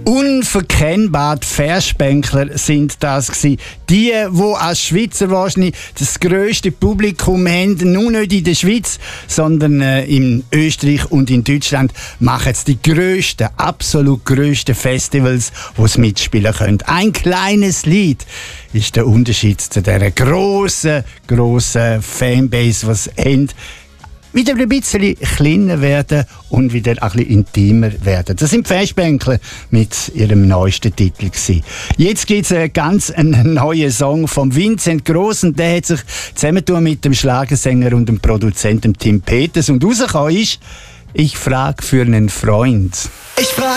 Unverkennbar, die Verspänkler sind das gewesen. Die als Schweizer wahrscheinlich das grösste Publikum haben, nur nicht in der Schweiz, sondern in Österreich und in Deutschland machen es die grössten, absolut grössten Festivals, wo sie mitspielen können. Ein kleines Lied ist der Unterschied zu dieser grossen Fanbase, die sie haben. Wieder ein bisschen kleiner werden und wieder ein bisschen intimer werden. Das sind die Verspänkler mit ihrem neuesten Titel gewesen. Jetzt gibt es einen neuen Song von Vincent Gross und der hat sich zusammengetan mit dem Schlagersänger und dem Produzenten Tim Peters und rausgekommen ist «Ich frag für einen Freund». Ich frag